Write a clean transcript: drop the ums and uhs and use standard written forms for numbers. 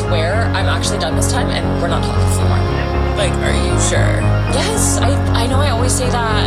swear I'm actually done this time and we're not talking anymore. Like, are you sure? Yes, I know I always say that.